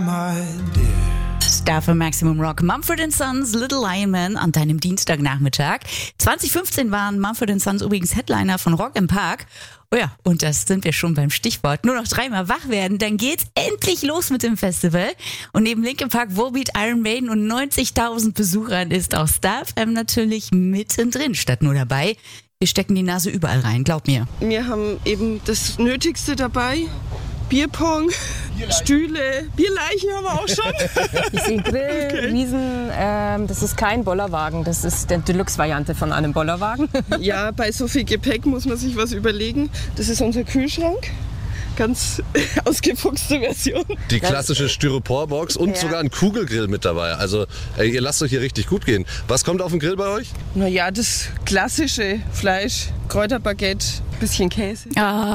my dear. Star für Maximum Rock, Mumford & Sons, Little Lion Man an deinem Dienstagnachmittag. 2015 waren Mumford & Sons übrigens Headliner von Rock im Park. Oh ja, und das sind wir schon beim Stichwort. Nur noch 3-mal wach werden, dann geht's endlich los mit dem Festival. Und neben Linkin Park, Volbeat, Iron Maiden und 90.000 Besuchern ist auch Star FM natürlich mittendrin, statt nur dabei. Wir stecken die Nase überall rein, glaub mir. Wir haben eben das Nötigste dabei. Bierpong, Stühle, Bierleichen haben wir auch schon. Ich sehe Grill, Wiesen, das ist kein Bollerwagen, das ist die Deluxe-Variante von einem Bollerwagen. Ja, bei so viel Gepäck muss man sich was überlegen. Das ist unser Kühlschrank. Ganz ausgefuchste Version. Die klassische Styroporbox und sogar ein Kugelgrill mit dabei. Also ihr lasst euch hier richtig gut gehen. Was kommt auf den Grill bei euch? Naja, das klassische Fleisch, Kräuterbaguette, bisschen Käse.